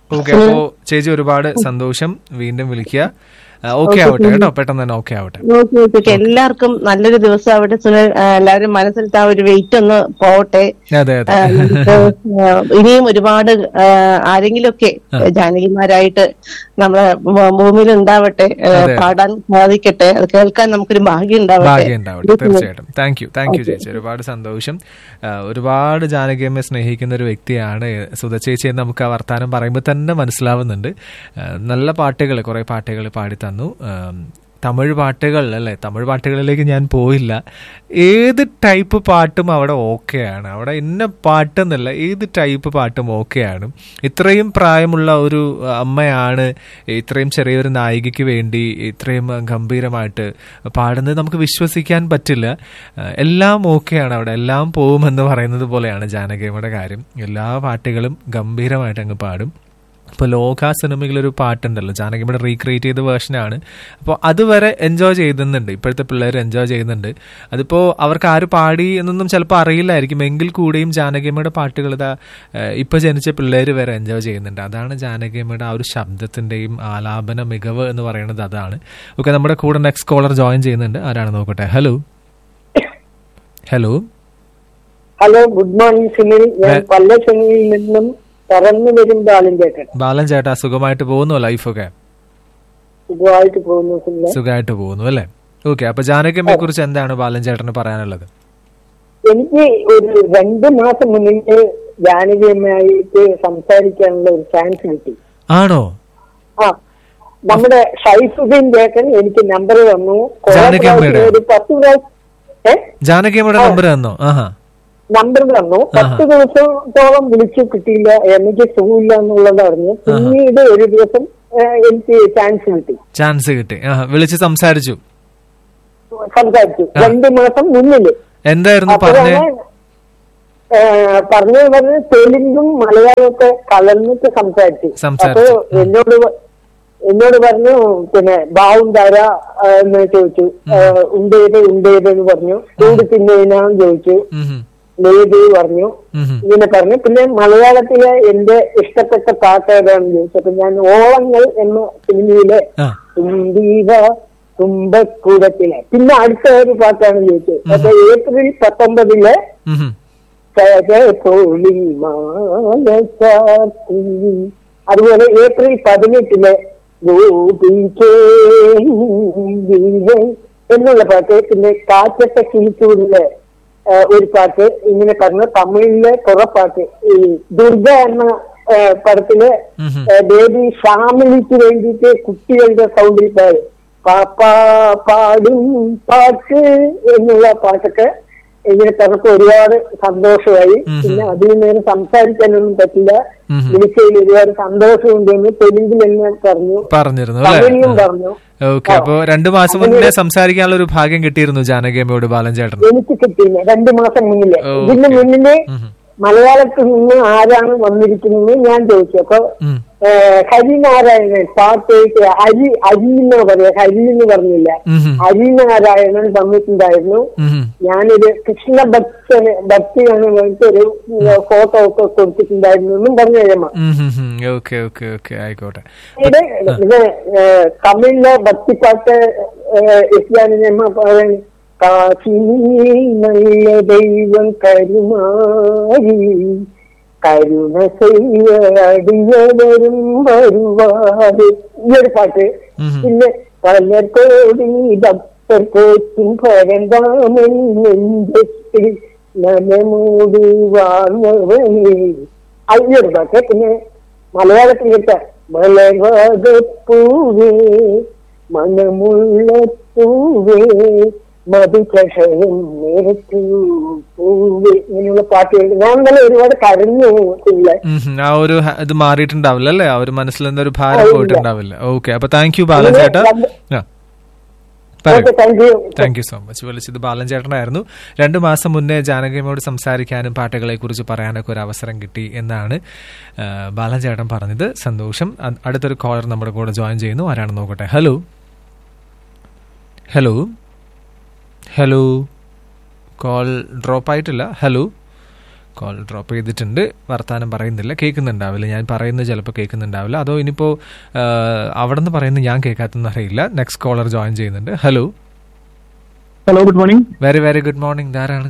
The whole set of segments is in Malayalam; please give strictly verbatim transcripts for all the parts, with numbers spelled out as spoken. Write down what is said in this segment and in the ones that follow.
ഓക്കെ, അപ്പോ ചേച്ചി ഒരുപാട് സന്തോഷം. വീണ്ടും വിളിക്കുക. ഓക്കെ ആവട്ടെ കേട്ടോ, പെട്ടെന്ന് തന്നെ ഓക്കെ ആവട്ടെ. എല്ലാവർക്കും നല്ലൊരു ദിവസം ആവട്ടെ സുനിൽ. എല്ലാവരും മനസ്സിലത്തെ ആ ഒരു വെയിറ്റ് ഒന്ന് പോവട്ടെ. അതെ അതെ. ഇനിയും ഒരുപാട് ആരെങ്കിലുമൊക്കെ ജാനകിമാരായിട്ട് നമ്മളെ ഭൂമിയിൽ ഉണ്ടാവട്ടെ, പാടാൻ സാധിക്കട്ടെ, അത് കേൾക്കാൻ നമുക്കൊരു ഭാഗ്യം ഉണ്ടാവട്ടെ. ഭാഗ്യം ഉണ്ടാവട്ടെ, തീർച്ചയായിട്ടും. താങ്ക് യു താങ്ക് യു ചേച്ചി, ഒരുപാട് സന്തോഷം. ഒരുപാട് ജാനകിയമ്മയെ സ്നേഹിക്കുന്ന ഒരു വ്യക്തിയാണ് സുധ ചേച്ചി എന്ന് നമുക്ക് ആ വർത്താനം പറയുമ്പോൾ തന്നെ മനസ്സിലാവുന്നുണ്ട്. നല്ല പാട്ടുകൾ, കുറെ പാട്ടുകൾ പാടി തന്നു. തമിഴ് പാട്ടുകൾ അല്ലേ, തമിഴ് പാട്ടുകളിലേക്ക് ഞാൻ പോയില്ല. ഏത് ടൈപ്പ് പാട്ടും അവിടെ ഓക്കെയാണ്. അവിടെ ഇന്ന പാട്ടെന്നല്ല, ഏത് ടൈപ്പ് പാട്ടും ഓക്കെയാണ്. ഇത്രയും പ്രായമുള്ള ഒരു അമ്മയാണ് ഇത്രയും ചെറിയൊരു നായികയ്ക്ക് വേണ്ടി ഇത്രയും ഗംഭീരമായിട്ട് പാടുന്നത്. നമുക്ക് വിശ്വസിക്കാൻ പറ്റില്ല. എല്ലാം ഓക്കെയാണ് അവിടെ, എല്ലാം പോകുമെന്ന് പറയുന്നത് പോലെയാണ് ജാനകിയമ്മയുടെ കാര്യം. എല്ലാ പാട്ടുകളും ഗംഭീരമായിട്ട് അങ്ങ് പാടും. ഇപ്പോൾ ലോക സിനിമയിലൊരു പാട്ടുണ്ടല്ലോ, ജാനകിയമ്മയുടെ റീക്രിയേറ്റ് ചെയ്ത വേർഷനാണ്. അപ്പോൾ അതുവരെ എൻജോയ് ചെയ്യുന്നുണ്ട്, ഇപ്പോഴത്തെ പിള്ളേർ എൻജോയ് ചെയ്യുന്നുണ്ട്. അതിപ്പോൾ അവർക്ക് ആര് പാടി എന്നൊന്നും ചിലപ്പോൾ അറിയില്ലായിരിക്കും, എങ്കിൽ കൂടെയും ജാനകിയമ്മയുടെ പാട്ടുകൾ ഇതാ ഇപ്പോൾ ജനിച്ച പിള്ളേർ വരെ എൻജോയ് ചെയ്യുന്നുണ്ട്. അതാണ് ജാനകിയമ്മയുടെ ആ ഒരു ശബ്ദത്തിൻ്റെയും ആലാപന മികവ് എന്ന് പറയുന്നത്, അതാണ്. ഓക്കെ, നമ്മുടെ കൂടെ നെക്സ്റ്റ് കോളർ ജോയിൻ ചെയ്യുന്നുണ്ട്. ആരാണ് നോക്കട്ടെ. Hello hello hello good morning Sunil. ഞാൻ പല്ലശ്ശനിയിൽ നിന്നും പറന്നു വരും ബാലൻ ചേട്ടൻ. ബാലൻ ചേട്ടാ, സുഖമായിട്ട് പോകുന്നു ലൈഫൊക്കെ? സുഖമായിട്ട് പോകുന്നു. സുഖമായിട്ട് പോകുന്നു അല്ലേ? ഓക്കെ, അപ്പൊ ജാനകിയമ്മയെ കുറിച്ച് എന്താണ് ബാലൻ ചേട്ടന് പറയാനുള്ളത്? എനിക്ക് ഒരു രണ്ട് മാസം മുന്നേ ജാനകിയമ്മയായിട്ട് സംസാരിക്കാനുള്ള ഒരു ചാൻസ് കിട്ടി. ആണോ? ആ, നമ്മുടെ ഷൈഫുദ്ദീൻ ചേട്ടൻ എനിക്ക് നമ്പർ തന്നു. ഒരു പത്ത് പ്രാവശ്യം ജാനകിയമ്മയുടെ നമ്പർ തന്നോ? ആഹാ, നമ്പർ തന്നു. പത്ത് ദിവസത്തോളം വിളിച്ചു കിട്ടിയില്ല, എനിക്ക് സുഖമില്ല എന്നുള്ളത് അറിഞ്ഞു. പിന്നീട് ഒരു ദിവസം എനിക്ക് ചാൻസ് കിട്ടി. ചാൻസ് കിട്ടി, വിളിച്ച് സംസാരിച്ചു സംസാരിച്ചു രണ്ടു മാസം മുന്നില്. എന്തായിരുന്നു പറഞ്ഞു പറഞ്ഞ തെലുങ്കും മലയാളമൊക്കെ കലർന്നിട്ട് സംസാരിച്ചു. അപ്പൊ എന്നോട് എന്നോട് പറഞ്ഞു, പിന്നെ ബാവുണ്ടാരാ എന്ന് ചോദിച്ചു. ഉണ്ടേത് ഉണ്ടേത് എന്ന് പറഞ്ഞു. കൂടി തിന്നതിനാന്ന് ചോദിച്ചു. ലേത് പറഞ്ഞു. ഇങ്ങനെ പറഞ്ഞു. പിന്നെ മലയാളത്തിലെ എന്റെ ഇഷ്ടപ്പെട്ട പാട്ട് ഏതാണെന്ന് ചോദിച്ചപ്പോ ഞാൻ ഓളങ്ങൾ എന്ന സിനിമയിലെ തുമ്പീവ തുമ്പക്കൂടത്തിലെ പിന്നെ അടുത്ത ഒരു പാട്ടാണ് ചോദിച്ചത്. അപ്പൊ ഏപ്രിൽ പത്തൊമ്പതിലെ അതുപോലെ ഏപ്രിൽ പതിനെട്ടിലെ എന്നുള്ള പാട്ട്, പിന്നെ കാറ്റത്തെ കിളിച്ചൂടിലെ ഒരു പാട്ട്, ഇങ്ങനെ പറഞ്ഞ തമിഴിലെ കുറെ പാട്ട്. ഈ ദുർഗ എന്ന പടത്തില് ബേബി ഫാമിലിക്ക് വേണ്ടിയിട്ട് കുട്ടികളുടെ സൗണ്ടിൽ പാടും പാപ്പാ പാടും പാട്ട് എന്നുള്ള പാട്ടൊക്കെ ഇങ്ങനെ പറഞ്ഞപ്പോ ഒരുപാട് സന്തോഷമായി. പിന്നെ അതിൽ നേരം സംസാരിക്കാനൊന്നും പറ്റില്ല, വിളിച്ചതിൽ ഒരുപാട് സന്തോഷമുണ്ടെന്ന് തെലുങ്കിൽ എന്നെ പറഞ്ഞു പറഞ്ഞിരുന്നു തമിഴിലും പറഞ്ഞു. ഓക്കെ, അപ്പൊ രണ്ടു മാസം മുന്നേ സംസാരിക്കാനുള്ള ഒരു ഭാഗ്യം കിട്ടിയിരുന്നു ജാനകിയമ്മയോട് ബാലൻ ചേട്ടൻ? എനിക്ക് കിട്ടിയില്ല, രണ്ടു മാസം മുന്നിലെ. ഇതിന് മുന്നിലെ മലയാളത്തിൽ നിന്ന് ആരാണ് വന്നിരിക്കുന്നത് ഞാൻ ചോദിച്ചു. അപ്പൊ ഹരിനാരായണൻ പാട്ട് ഹരി ഹരി എന്ന് പറയാ, ഹരി എന്ന് പറഞ്ഞില്ല, ഹരിനാരായണൻ വന്നിട്ടുണ്ടായിരുന്നു. ഞാനൊരു കൃഷ്ണ ഭക്തന് ഭക്തിയാണ് ഒരു ഫോട്ടോ ഒക്കെ കൊടുത്തിട്ടുണ്ടായിരുന്നു എന്നും പറഞ്ഞു കഴിയുമ്പോ. ഇത് ഇത് തമിഴിലെ ഭക്തിപ്പാട്ട് ഇസ്ലാമിനമ്മ പറയുന്നത് കാശിനിയിൽ നല്ല ദൈവം കരുമാരി കരുണ ചെയ്യടിയവരും വരുവാട്, ഈ ഒരു പാട്ട്. പിന്നെ പലർക്കോടി ഭക്തർക്കോച്ചും പരന്താമൻ നെഞ്ചത്തിൽ നനമൂടി വാങ്ങവനേ, ഈ ഒരു പാട്ട്. പിന്നെ മലയാളത്തിൽ കേട്ട മലവാദപ്പൂവേ മനമുള്ള പൂവേ മധുചഷയം നിരത്തു പൂവേ, ഇങ്ങനെയുള്ള പാട്ടുകൾ ഞാൻ തന്നെ ഒരുപാട് കരഞ്ഞു. ആ ഒരു ഇത് മാറിയിട്ടുണ്ടാവില്ല അല്ലേ, ആ ഒരു മനസ്സിൽ നിന്നൊരു ഭാരം പോയിട്ടുണ്ടാവില്ല. ഓക്കെ, അപ്പൊ താങ്ക് യു ബാലൻ ചേട്ടാ. Thank you so much. വിളിച്ചത് ബാലൻ ചേട്ടനായിരുന്നു. രണ്ടു മാസം മുന്നേ ജാനകിയമ്മയോട് സംസാരിക്കാനും പാട്ടുകളെ കുറിച്ച് പറയാനൊക്കെ ഒരു അവസരം കിട്ടി എന്നാണ് ബാലൻ ചേട്ടൻ പറഞ്ഞത്. സന്തോഷം. അടുത്തൊരു കോളർ നമ്മുടെ കൂടെ ജോയിൻ ചെയ്യുന്നു. ആരാണെന്ന് നോക്കട്ടെ. Hello hello hello call drop ആയിട്ടില്ല. ഹലോ കോൾ ഡ്രോപ്പ് ചെയ്തിട്ടുണ്ട്. വർത്താനം പറയുന്നില്ല, കേൾക്കുന്നുണ്ടാവില്ല. ഞാൻ പറയുന്നത് ചിലപ്പോൾ കേൾക്കുന്നുണ്ടാവില്ല. അതോ ഇനിയിപ്പോൾ അവിടെ നിന്ന് പറയുന്നത് ഞാൻ കേൾക്കാത്തെന്ന് അറിയില്ല. നെക്സ്റ്റ് കോളർ ജോയിൻ ചെയ്യുന്നുണ്ട്. Hello hello, good morning. Very very good morning. ധാരാണ്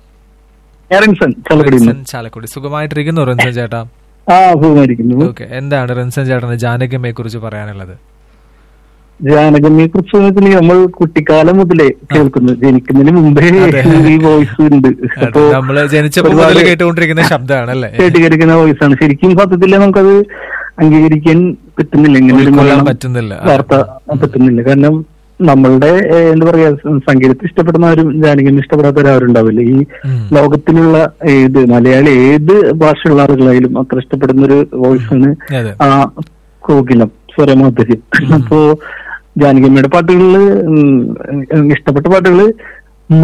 Chalakudy. സുഖമായിട്ടിരിക്കുന്നു റിൻസൺ ചേട്ടാ? ആ, സുഖമായിരിക്കുന്നു. ഓക്കെ, എന്താണ് റിൻസൺ ചേട്ടന് ജാനകിയമ്മയെ കുറിച്ച് പറയാനുള്ളത്? ജാനകിയമ്മയെ കുറിച്ച് നമ്മൾ കുട്ടിക്കാലം മുതലേ കേൾക്കുന്നു, ജനിക്കുന്നതിന് മുമ്പേ ഈ വോയിസ് ഉണ്ട്. നമ്മള് ജനിച്ചപ്പോൾ മുതൽ കേട്ടുകൊണ്ടിരിക്കുന്ന ശബ്ദമാണല്ലേ, കേട്ടുകേൾക്കുന്ന വോയിസ് ആണ്. ശരിക്കും സത്യത്തില് നമുക്കത് അംഗീകരിക്കാൻ പറ്റുന്നില്ല, ഇങ്ങനെ ഒരു പറ്റുന്നില്ല, വാർത്ത പറ്റുന്നില്ല. കാരണം നമ്മളുടെ എന്താ പറയാ, സംഗീതത്തെ ഇഷ്ടപ്പെടുന്നവരും ജാനകിയമ്മ ഇഷ്ടപ്പെടാത്തവരും ഉണ്ടാവില്ല ഈ ലോകത്തിലുള്ള. ഏത് മലയാളി ഏത് ഭാഷയുള്ള ആളുകളായാലും അത്ര ഇഷ്ടപ്പെടുന്ന ഒരു വോയിസാണ് ആ കോകിലം, സ്വരമാധുര്യം. അപ്പോ ജാനകിയമ്മയുടെ പാട്ടുകളില് ഇഷ്ടപ്പെട്ട പാട്ടുകള്